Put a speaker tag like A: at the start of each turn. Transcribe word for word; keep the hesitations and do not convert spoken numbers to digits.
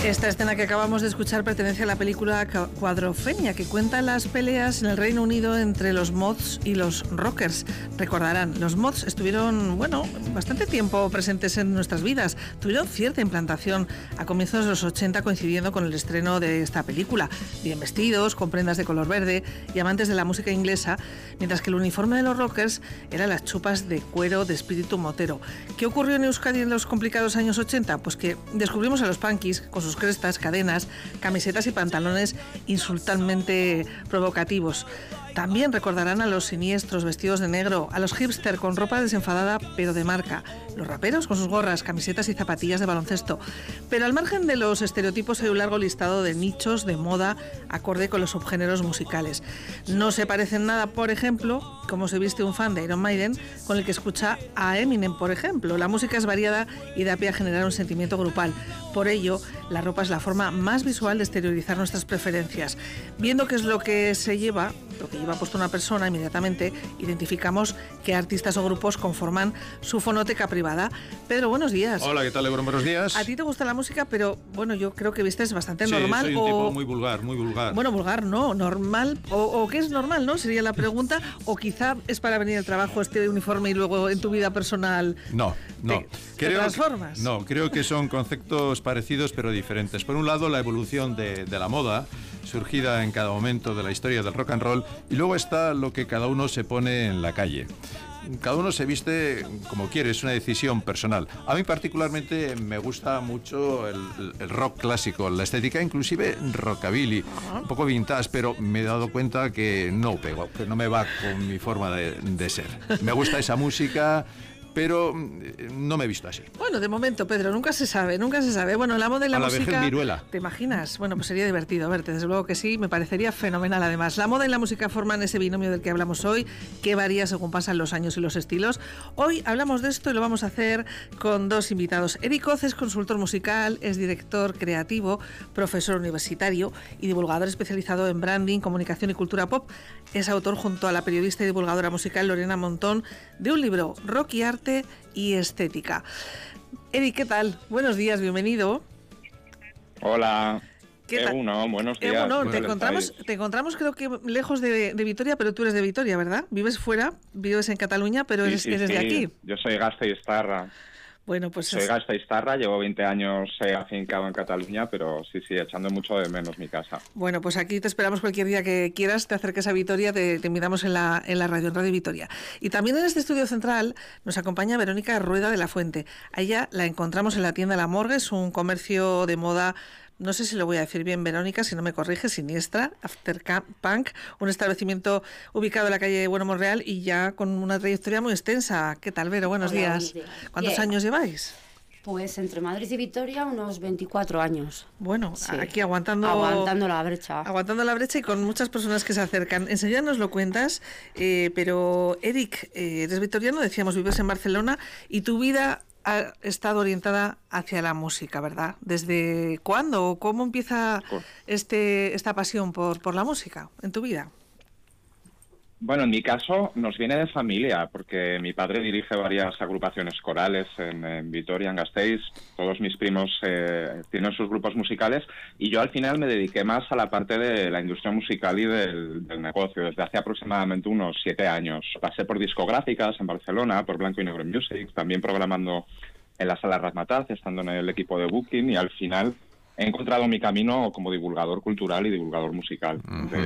A: Esta escena que acabamos de escuchar pertenece a la película Cuadrofenia, que cuenta las peleas en el Reino Unido entre los mods y los rockers. Recordarán, los mods estuvieron, bueno, bastante tiempo presentes en nuestras vidas. Tuvieron cierta implantación a comienzos de los ochenta, coincidiendo con el estreno de esta película. Bien vestidos, con prendas de color verde y amantes de la música inglesa, mientras que el uniforme de los rockers eran las chupas de cuero de espíritu motero. ¿Qué ocurrió en Euskadi en los complicados años ochenta? Pues que descubrimos a los punkis con sus crestas, cadenas, camisetas y pantalones insultantemente provocativos. También recordarán a los siniestros vestidos de negro, a los hipster con ropa desenfadada pero de marca, los raperos con sus gorras, camisetas y zapatillas de baloncesto. Pero al margen de los estereotipos hay un largo listado de nichos de moda acorde con los subgéneros musicales. No se parecen nada, por ejemplo, como se viste un fan de Iron Maiden con el que escucha a Eminem, por ejemplo. La música es variada y da pie a generar un sentimiento grupal. Por ello, la ropa es la forma más visual de exteriorizar nuestras preferencias. Viendo qué es lo que se lleva, lo que lleva puesto una persona, inmediatamente identificamos qué artistas o grupos conforman su fonoteca privada. Pedro, buenos días.
B: Hola, ¿qué tal, Ebro? Buenos días.
A: A ti te gusta la música, pero bueno, yo creo que vistes bastante
B: sí,
A: normal.
B: soy un
A: o...
B: tipo muy vulgar, muy vulgar.
A: Bueno, vulgar no, normal. O, ¿O qué es normal, no? Sería la pregunta. O quizá es para venir al trabajo este uniforme y luego en tu vida personal...
B: No, no.
A: Te,
B: creo
A: ¿te transformas?
B: Que, no, creo que son conceptos parecidos pero diferentes. Por un lado, la evolución de, de la moda, surgida en cada momento de la historia del rock and roll, y luego está lo que cada uno se pone en la calle. Cada uno se viste como quiere, es una decisión personal. A mí particularmente me gusta mucho el, el rock clásico, la estética, inclusive rockabilly, uh-huh. un poco vintage, pero me he dado cuenta que no pego, que no me va con mi forma de, de ser. Me gusta esa música, pero no me he visto así.
A: Bueno, de momento, Pedro, nunca se sabe, nunca se sabe. Bueno, la moda y la,
B: a la
A: música...
B: vejez viruela.
A: ¿Te imaginas? Bueno, pues sería divertido verte, desde luego que sí, me parecería fenomenal además. La moda y la música forman ese binomio del que hablamos hoy, que varía según pasan los años y los estilos. Hoy hablamos de esto y lo vamos a hacer con dos invitados. Eric Oz es consultor musical, es director creativo, profesor universitario y divulgador especializado en branding, comunicación y cultura pop. Es autor, junto a la periodista y divulgadora musical Lorena Montón, de un libro, Rock y Arte y Estética. Eric, ¿qué tal? Buenos días, bienvenido.
C: Hola.
A: ¿Qué tal?
C: Uno, buenos días.
A: Uno, te encontramos, te encontramos creo que lejos de, de Vitoria, pero tú eres de Vitoria, ¿verdad? Vives fuera, vives en Cataluña, pero
C: sí,
A: eres,
C: sí,
A: eres
C: sí.
A: de aquí.
C: Yo soy Gasteiztarra.
A: Bueno, pues
C: soy
A: es...
C: Gasteiztarra, llevo veinte años eh, afincado en Cataluña, pero sí, sí, echando mucho de menos mi casa.
A: Bueno, pues aquí te esperamos cualquier día que quieras, te acerques a Vitoria, te, te invitamos en la, en la radio, en Radio Vitoria. Y también en este estudio central nos acompaña Verónica Rueda de la Fuente. A ella la encontramos en la tienda La Morgue, es un comercio de moda. No sé si lo voy a decir bien, Verónica, si no me corrige, siniestra, After Punk, un establecimiento ubicado en la calle Bueno Monreal y ya con una trayectoria muy extensa. ¿Qué tal, Vero? Buenos,
D: Hola,
A: días.
D: buenos días.
A: ¿Cuántos
D: Bien.
A: años lleváis?
D: Pues entre Madrid y Vitoria unos veinticuatro años.
A: Bueno,
D: sí.
A: Aquí aguantando...
D: Aguantando la brecha.
A: Aguantando la brecha y con muchas personas que se acercan. Enseguida nos lo cuentas, eh, pero Eric, eh, eres vitoriano, decíamos, vives en Barcelona y tu vida ha estado orientada hacia la música, ¿verdad? ¿Desde cuándo o cómo empieza este esta pasión por, por la música en tu vida?
C: Bueno, en mi caso nos viene de familia, porque mi padre dirige varias agrupaciones corales en, en Vitoria, en Gasteiz. Todos mis primos eh, tienen sus grupos musicales y yo al final me dediqué más a la parte de la industria musical y del, del negocio. Desde hace aproximadamente unos siete años. Pasé por discográficas en Barcelona, por Blanco y Negro Music, también programando en la sala Razzmatazz, estando en el equipo de Booking, y al final he encontrado mi camino como divulgador cultural y divulgador musical. Uh-huh.